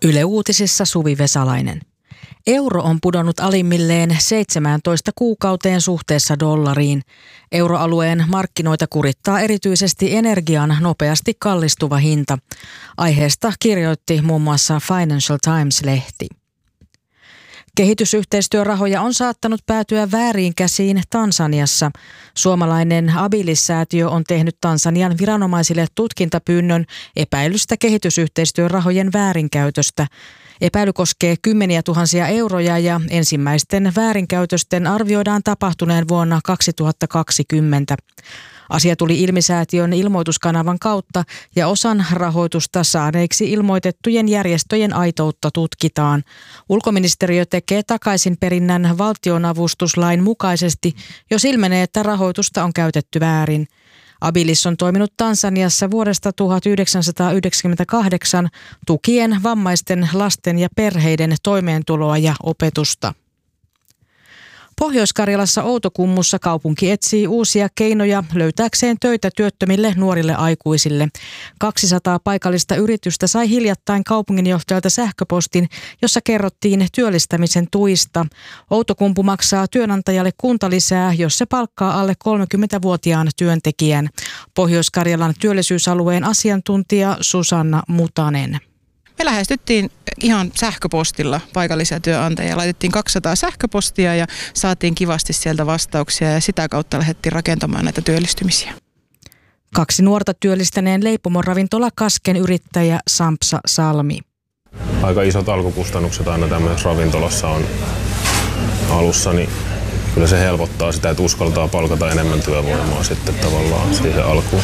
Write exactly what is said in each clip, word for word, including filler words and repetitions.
Yle Uutisissa Suvi Vesalainen. Euro on pudonnut alimmilleen seitsemääntoista kuukauteen suhteessa dollariin. Euroalueen markkinoita kurittaa erityisesti energian nopeasti kallistuva hinta. Aiheesta kirjoitti muun muassa Financial Times-lehti. Kehitysyhteistyörahoja on saattanut päätyä vääriin käsiin Tansaniassa. Suomalainen Abilis-säätiö on tehnyt Tansanian viranomaisille tutkintapyynnön epäilystä kehitysyhteistyörahojen väärinkäytöstä. Epäily koskee kymmeniä tuhansia euroja ja ensimmäisten väärinkäytösten arvioidaan tapahtuneen vuonna kaksituhattakaksikymmentä. Asia tuli ilmi säätiön ilmoituskanavan kautta ja osan rahoitusta saaneiksi ilmoitettujen järjestöjen aitoutta tutkitaan. Ulkoministeriö tekee takaisinperinnän valtionavustuslain mukaisesti, jos ilmenee, että rahoitusta on käytetty väärin. Abilis on toiminut Tansaniassa vuodesta tuhatyhdeksänsataayhdeksänkymmentäkahdeksan tukien vammaisten lasten ja perheiden toimeentuloa ja opetusta. Pohjois-Karjalassa Outokummussa kaupunki etsii uusia keinoja löytääkseen töitä työttömille nuorille aikuisille. kaksisataa paikallista yritystä sai hiljattain kaupunginjohtajalta sähköpostin, jossa kerrottiin työllistämisen tuista. Outokumpu maksaa työnantajalle kuntalisää, jos se palkkaa alle kolmekymmentävuotiaan työntekijän. Pohjois-Karjalan työllisyysalueen asiantuntija Susanna Mutanen. Me lähestyttiin ihan sähköpostilla paikallisia työnantajia. Laitettiin kaksisataa sähköpostia ja saatiin kivasti sieltä vastauksia ja sitä kautta lähdettiin rakentamaan näitä työllistymisiä. Kaksi nuorta työllistäneen leipomoravintola Kasken yrittäjä Sampsa Salmi. Aika isot alkukustannukset aina tämmöisessä ravintolassa on alussa, niin kyllä se helpottaa sitä, että uskaltaa palkata enemmän työvoimaa sitten tavallaan siihen alkuun.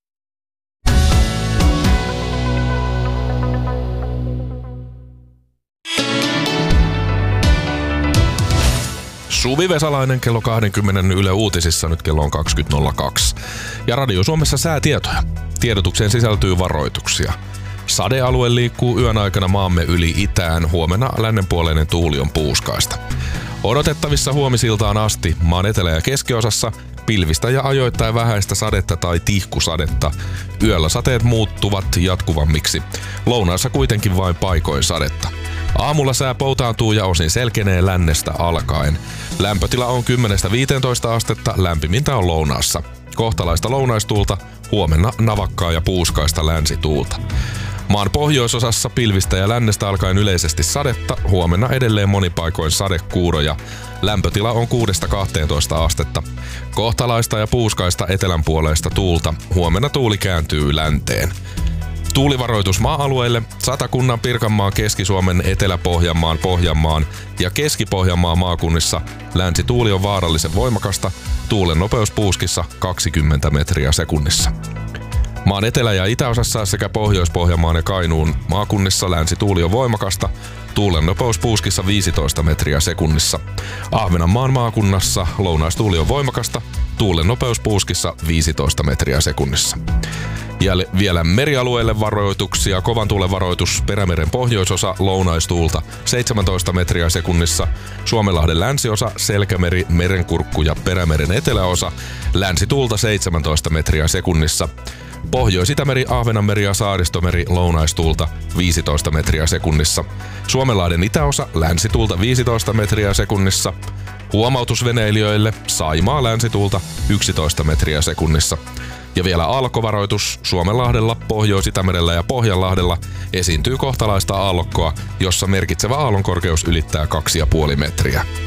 Suvi Vesalainen kello kaksikymmentä Yle Uutisissa, nyt kello on kaksikymmentä nolla kaksi. Ja Radio Suomessa säätietoja. Tiedotukseen sisältyy varoituksia. Sadealue liikkuu yön aikana maamme yli itään, huomenna lännenpuoleinen tuuli on puuskaista. Odotettavissa huomisiltaan asti maan etelä- ja keskiosassa pilvistä ja ajoittain vähäistä sadetta tai tihkusadetta. Yöllä sateet muuttuvat jatkuvammiksi. Lounaassa kuitenkin vain paikoin sadetta. Aamulla sää poutaantuu ja osin selkenee lännestä alkaen. Lämpötila on kymmenestä viiteentoista astetta, lämpimintä on lounaassa. Kohtalaista lounaistuulta, huomenna navakkaa ja puuskaista länsituulta. Maan pohjoisosassa pilvistä ja lännestä alkaen yleisesti sadetta, huomenna edelleen monipaikoin sadekuuroja. Lämpötila on kuudesta kahteentoista astetta. Kohtalaista ja puuskaista etelänpuoleista tuulta, huomenna tuuli kääntyy länteen. Tuulivaroitus maa-alueille: Satakunnan, Pirkanmaan, Keski-Suomen, Etelä-Pohjanmaan, Pohjanmaan ja Keski-Pohjanmaan maakunnissa länsituuli on vaarallisen voimakasta, tuulen nopeus puuskissa kaksikymmentä metriä sekunnissa. Maan etelä- ja itäosassa sekä Pohjois-Pohjanmaan ja Kainuun maakunnissa länsituuli on voimakasta, tuulen nopeus puuskissa viisitoista metriä sekunnissa. Ahvenanmaan maakunnassa lounaistuuli on voimakasta, tuulen nopeus puuskissa viisitoista metriä sekunnissa. Ja vielä merialueille varoituksia: kovan tuulen varoitus Perämeren pohjoisosa, lounaistuulta seitsemäntoista metriä sekunnissa. Suomenlahden länsiosa, Selkämeri, Merenkurkku ja Perämeren eteläosa, länsituulta seitsemäntoista metriä sekunnissa. Pohjois-Itämeri, Ahvenanmeri ja Saaristomeri, lounaistuulta viisitoista metriä sekunnissa. Suomenlahden itäosa, länsituulta viisitoista metriä sekunnissa. Huomautus veneilijöille: Saimaa, länsituulta yksitoista metriä sekunnissa. Ja vielä aallokkovaroitus: Suomenlahdella, Pohjois-Itämerellä ja Pohjanlahdella esiintyy kohtalaista aallokkoa, jossa merkitsevä aallonkorkeus ylittää kaksi pilkku viisi metriä.